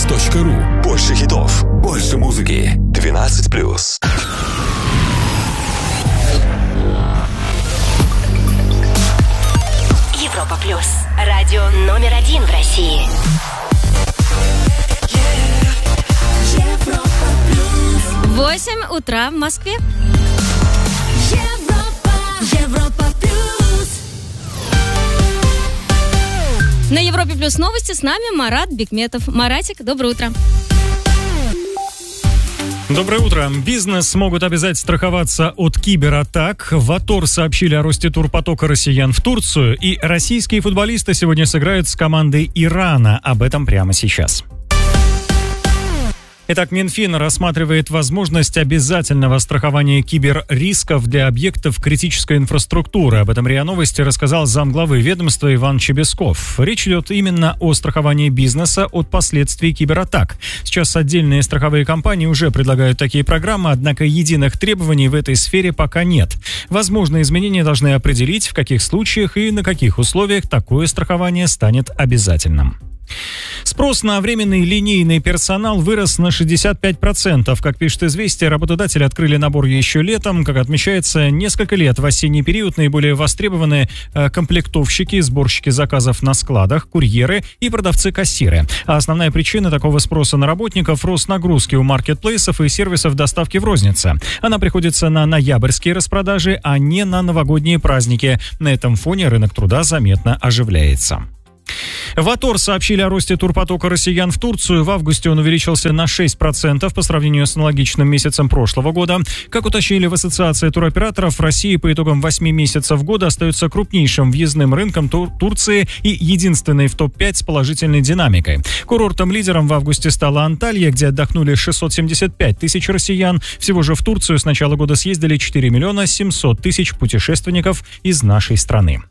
europaplus.ru. Больше хитов, больше музыки. 12+. Европа плюс. Радио номер 1 в России. Европа плюс. 8 утра в Москве. Европа плюс. На Европе плюс новости с нами Марат Бикметов. Маратик, доброе утро. Доброе утро. Бизнес смогут обязать страховаться от кибератак. В АТОР сообщили о росте турпотока россиян в Турцию. И российские футболисты сегодня сыграют с командой Ирана. Об этом прямо сейчас. Итак, Минфин рассматривает возможность обязательного страхования киберрисков для объектов критической инфраструктуры. Об этом РИА Новости рассказал замглавы ведомства Иван Чебесков. Речь идет именно о страховании бизнеса от последствий кибератак. Сейчас отдельные страховые компании уже предлагают такие программы, однако единых требований в этой сфере пока нет. Возможно, изменения должны определить, в каких случаях и на каких условиях такое страхование станет обязательным. Спрос на временный линейный персонал вырос на 65%. Как пишет «Известия», работодатели открыли набор еще летом. Как отмечается, несколько лет в осенний период наиболее востребованы комплектовщики, сборщики заказов на складах, курьеры и продавцы-кассиры. А основная причина такого спроса на работников – рост нагрузки у маркетплейсов и сервисов доставки в рознице. Она приходится на ноябрьские распродажи, а не на новогодние праздники. На этом фоне рынок труда заметно оживляется. В АТОР сообщили о росте турпотока россиян в Турцию. В августе он увеличился на 6% по сравнению с аналогичным месяцем прошлого года. Как уточнили в Ассоциации туроператоров, Россия по итогам 8 месяцев года остается крупнейшим въездным рынком Турции и единственной в топ-5 с положительной динамикой. Курортом-лидером в августе стала Анталья, где отдохнули 675 тысяч россиян. Всего же в Турцию с начала года съездили 4 миллиона 700 тысяч путешественников из нашей страны.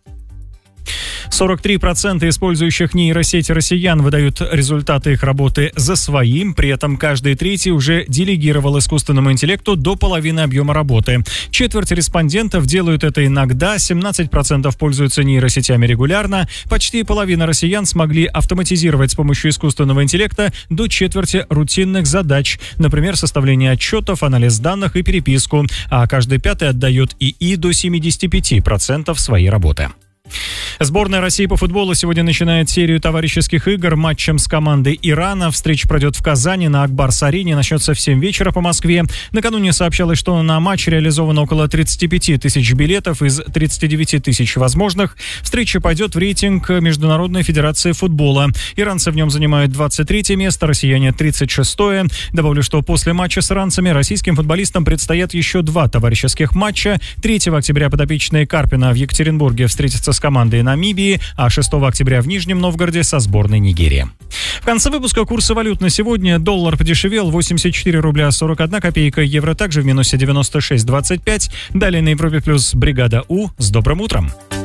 43% использующих нейросети россиян выдают результаты их работы за своим, при этом каждый третий уже делегировал искусственному интеллекту до половины объема работы. Четверть респондентов делают это иногда, 17% пользуются нейросетями регулярно, почти половина россиян смогли автоматизировать с помощью искусственного интеллекта до четверти рутинных задач, например, составление отчетов, анализ данных и переписку, а каждый пятый отдает ИИ до 75% своей работы. Сборная России по футболу сегодня начинает серию товарищеских игр матчем с командой Ирана. Встреча пройдет в Казани на Акбарс-арене, начнется в 7 вечера по Москве. Накануне сообщалось, что на матч реализовано около 35 тысяч билетов из 39 тысяч возможных. Встреча пойдет в рейтинг Международной федерации футбола. Иранцы в нем занимают 23 место, россияне 36-е. Добавлю, что после матча с иранцами российским футболистам предстоят еще 2 товарищеских матча. 3 октября подопечные Карпина в Екатеринбурге встретятся с командой Намибии, а 6 октября в Нижнем Новгороде со сборной Нигерии. В конце выпуска курсы валют на сегодня. Доллар подешевел, 84 рубля 41 копейка, евро также в минусе 96,25. Далее на Европе плюс бригада У. С добрым утром!